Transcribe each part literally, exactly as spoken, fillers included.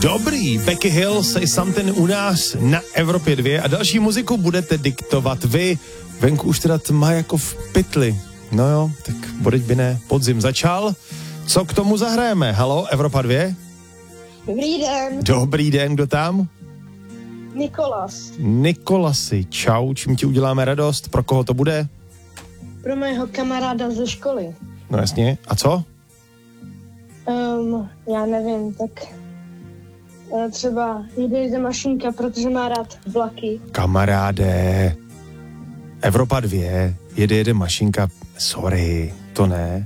Dobrý, Becky Hill, Say Something u nás na Evropě dva a další muziku budete diktovat vy. Venku už teda tma jako v pytli. No jo, tak bodeť by ne, podzim začal. Co k tomu zahrajeme? Haló, Evropa dva? Dobrý den. Dobrý den, kdo tam? Nikolas. Nikolasi, čau, čím ti uděláme radost? Pro koho to bude? Pro mého kamaráda ze školy. No jasně, a co? Um, já nevím, tak uh, třeba jde, jde mašinka, protože má rád vlaky. Kamaráde, Evropa dva, jede, jede mašinka, sorry, to ne.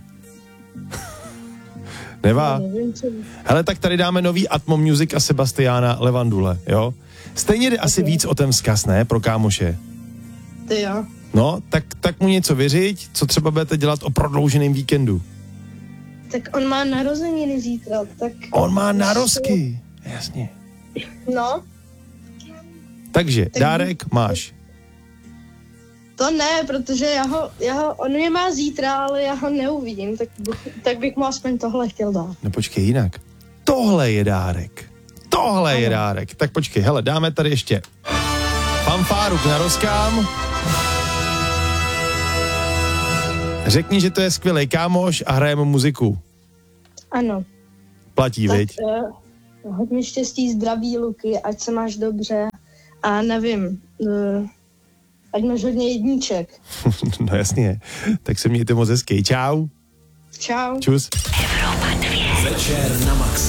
Nevá? Nevím, co... Hele, tak tady dáme nový Atmo Music a Sebastiana Levandule, jo? Stejně jde okay. asi víc o ten vzkaz, ne? Pro kámoše. Ty jo. No, tak, tak mu něco vyřiď, co třeba budete dělat o prodlouženém víkendu. Tak on má narozeniny zítra, tak... On má narozky, jasně. No. Takže, tak dárek máš. To ne, protože já ho, já ho, on je má zítra, ale já ho neuvidím, tak, tak bych mu aspoň tohle chtěl dát. No počkej, jinak. Tohle je dárek. Tohle ano. je dárek. Tak počkej, hele, dáme tady ještě fanfáru k narozkám. Řekni, že to je skvělý kámoš a hrajeme muziku. Ano. Platí, tak, viď? Uh, hodně štěstí, zdraví, Luky, ať se máš dobře a nevím, uh, ať máš hodně jedniček. No jasně, tak se mějte moc hezky. Čau. Čau. Čus. Evropa dva. Večer na Max.